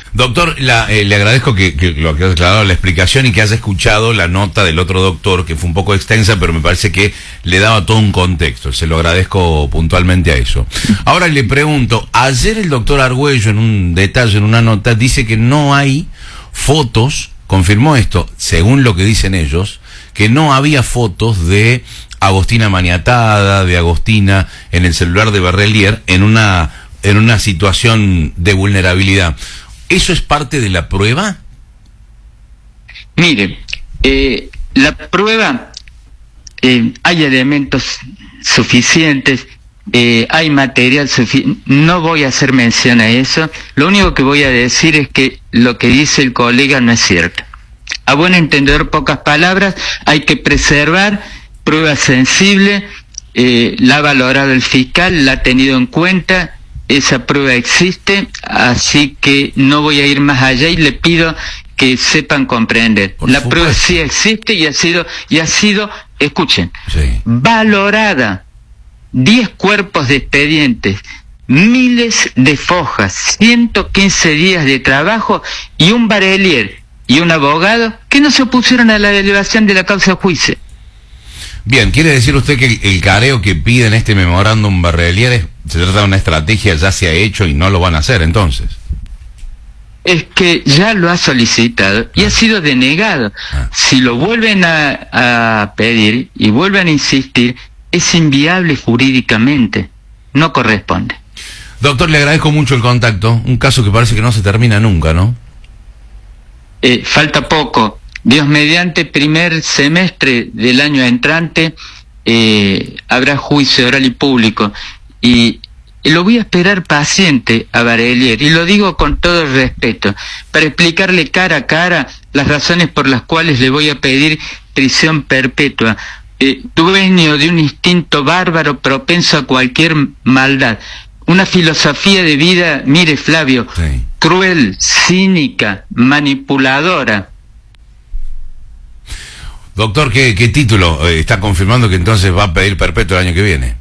Doctor, le agradezco que lo que ha aclarado la explicación y que haya escuchado la nota del otro doctor, que fue un poco extensa, pero me parece que le daba todo un contexto. Se lo agradezco puntualmente a eso. Ahora le pregunto, ayer el doctor Argüello, en un detalle, en una nota, dice que no hay fotos, confirmó esto, según lo que dicen ellos, que no había fotos de Agostina maniatada, de Agostina en el celular de Barrelier, en una situación de vulnerabilidad. ¿Eso es parte de la prueba? Mire, la prueba, hay elementos suficientes, hay material suficiente, no voy a hacer mención a eso, lo único que voy a decir es que lo que dice el colega no es cierto. A buen entender, pocas palabras, hay que preservar prueba sensible, la ha valorado el fiscal, la ha tenido en cuenta. Esa prueba existe, así que no voy a ir más allá y le pido que sepan comprender. La prueba sí existe y ha sido, escuchen, sí, valorada. 10 cuerpos de expedientes, miles de fojas, 115 días de trabajo y un Barrelier y un abogado que no se opusieron a la elevación de la causa a juicio. Bien, ¿quiere decir usted que el careo que pide en este memorándum Barrelier se trata de una estrategia, ya se ha hecho y no lo van a hacer entonces? Es que ya lo ha solicitado y ha sido denegado. Si lo vuelven a pedir y vuelven a insistir, es inviable jurídicamente, no corresponde. Doctor, le agradezco mucho el contacto, un caso que parece que no se termina nunca, ¿no? Falta poco. Dios mediante, primer semestre del año entrante habrá juicio oral y público y lo voy a esperar paciente a Barrelier, y lo digo con todo el respeto, para explicarle cara a cara las razones por las cuales le voy a pedir prisión perpetua, dueño de un instinto bárbaro propenso a cualquier maldad, una filosofía de vida, mire Flavio, sí, cruel, cínica, manipuladora. Doctor, ¿qué título está confirmando que entonces va a pedir perpetuo el año que viene?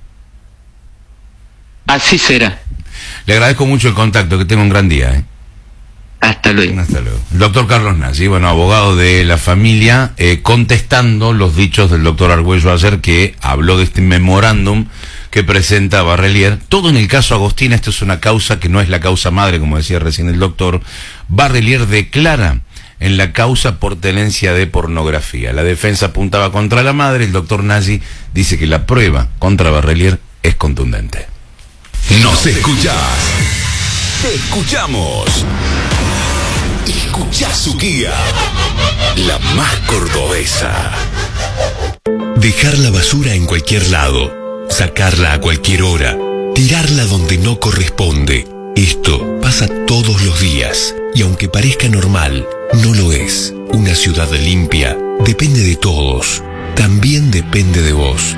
Así será. Le agradezco mucho el contacto, que tenga un gran día. Hasta luego. Hasta luego. El doctor Carlos Nazzi, bueno, abogado de la familia, contestando los dichos del doctor Argüello ayer, que habló de este memorándum que presenta Barrelier. Todo en el caso Agostina, esto es una causa que no es la causa madre, como decía recién el doctor. Barrelier declara en la causa por tenencia de pornografía. La defensa apuntaba contra la madre, el doctor Nazzi dice que la prueba contra Barrelier es contundente. Nos escuchás. Te escuchamos. Escuchá su guía. La más cordobesa. Dejar la basura en cualquier lado. Sacarla a cualquier hora. Tirarla donde no corresponde. Esto pasa todos los días. Y aunque parezca normal, no lo es. Una ciudad limpia depende de todos. También depende de vos.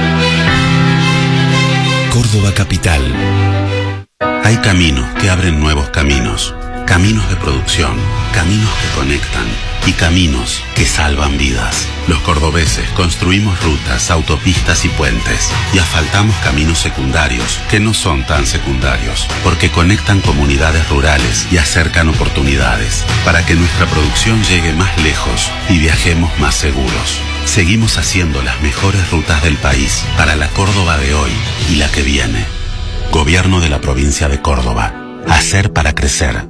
Córdoba Capital. Hay caminos que abren nuevos caminos. Caminos de producción, caminos que conectan y caminos que salvan vidas. Los cordobeses construimos rutas, autopistas y puentes y asfaltamos caminos secundarios que no son tan secundarios porque conectan comunidades rurales y acercan oportunidades para que nuestra producción llegue más lejos y viajemos más seguros. Seguimos haciendo las mejores rutas del país para la Córdoba de hoy y la que viene. Gobierno de la provincia de Córdoba. Hacer para crecer.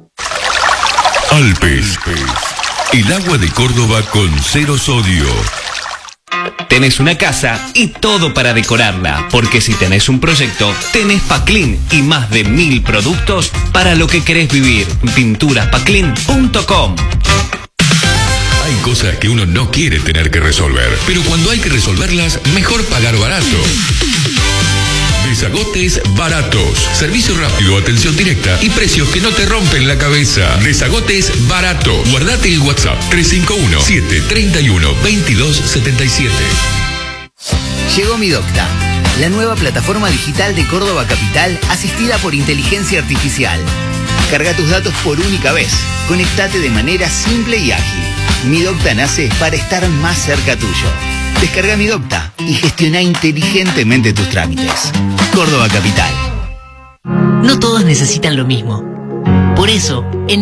Alpes. El agua de Córdoba con 0 sodio. Tenés una casa y todo para decorarla, porque si tenés un proyecto, tenés Paclin y más de 1000 productos para lo que querés vivir. Pinturaspaclin.com. Hay cosas que uno no quiere tener que resolver, pero cuando hay que resolverlas, mejor pagar barato. Desagotes baratos. Servicio rápido, atención directa y precios que no te rompen la cabeza. Desagotes baratos. Guardate el WhatsApp 351-731-2277. Llegó Mi Docta, la nueva plataforma digital de Córdoba Capital asistida por inteligencia artificial. Carga tus datos por única vez. Conectate de manera simple y ágil. Mi Docta nace para estar más cerca tuyo. Descarga Mi Docta y gestiona inteligentemente tus trámites. Córdoba Capital. No todos necesitan lo mismo. Por eso, en